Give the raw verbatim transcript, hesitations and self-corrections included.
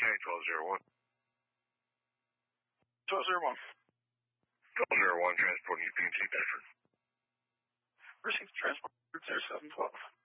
twelve zero one. twelve zero one. twelve zero one, transporting you P and C Bedford. Received transport zero seven twelve.